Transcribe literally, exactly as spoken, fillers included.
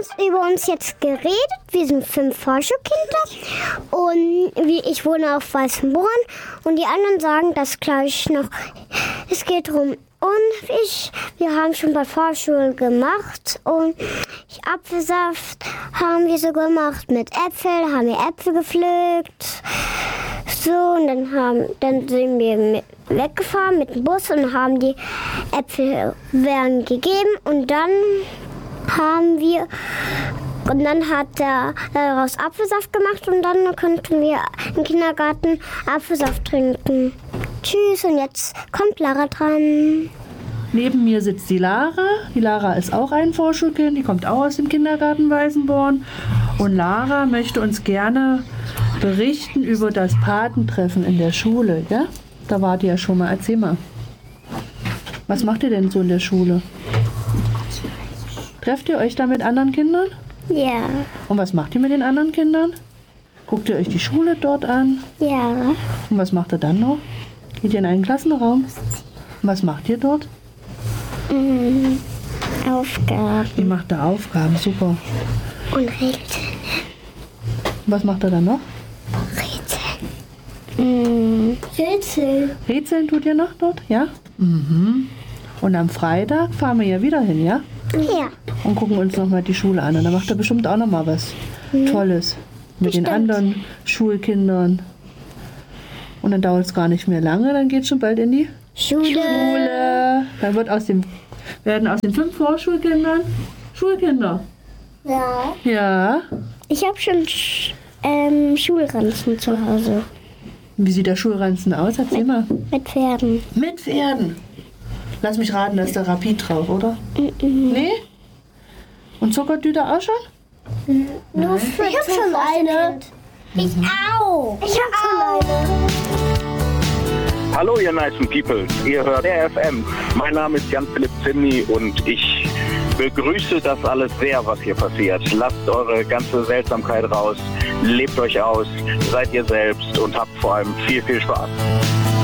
uns über uns jetzt geredet. Wir sind fünf Vorschulkinder und wie ich wohne auf Weißenborn und die anderen sagen das gleich noch. Es geht darum. Und ich, wir haben schon bei Vorschule gemacht und Apfelsaft haben wir so gemacht mit Äpfeln, haben wir Äpfel gepflückt. So, und dann, haben, dann sind wir mit, weggefahren mit dem Bus und haben die Äpfel werden gegeben und dann haben wir und dann hat er daraus Apfelsaft gemacht und dann konnten wir im Kindergarten Apfelsaft trinken. Tschüss und jetzt kommt Lara dran. Neben mir sitzt die Lara. Die Lara ist auch ein Vorschulkind, die kommt auch aus dem Kindergarten Weißenborn. Und Lara möchte uns gerne berichten über das Patentreffen in der Schule. Ja? Da wart ihr ja schon mal. Erzähl mal. Was macht ihr denn so in der Schule? Trefft ihr euch da mit anderen Kindern? Ja. Und was macht ihr mit den anderen Kindern? Guckt ihr euch die Schule dort an? Ja. Und was macht ihr dann noch? Geht ihr in einen Klassenraum? Und was macht ihr dort? Mhm. Aufgaben. Ihr macht da Aufgaben, super. Und Rätsel. Was macht ihr dann noch? Rätsel. Mhm. Rätsel. Rätseln tut ihr noch dort, ja? Mhm. Und am Freitag fahren wir ja wieder hin, ja? Ja. Und gucken uns nochmal die Schule an. Und da macht er bestimmt auch nochmal was mhm. Tolles mit bestimmt. Den anderen Schulkindern. Und dann dauert es gar nicht mehr lange, dann geht es schon bald in die Schule. Schule. Dann wird aus dem, werden aus den fünf Vorschulkindern Schulkinder. Ja. Ja. Ich habe schon Sch- ähm, Schulranzen zu Hause. Wie sieht der Schulranzen aus? Erzähl mit, mal. Mit Pferden. Mit Pferden? Lass mich raten, da ist der Rapid drauf, oder? Mhm. Nee? Und Zuckertüte auch schon? Mhm. Nur für ich hab schon eine. Ich auch. Ich hab schon eine. Hallo ihr nice people, ihr hört R F M. Mein Name ist Jan-Philipp Zimny und ich begrüße das alles sehr, was hier passiert. Lasst eure ganze Seltsamkeit raus, lebt euch aus, seid ihr selbst und habt vor allem viel, viel Spaß.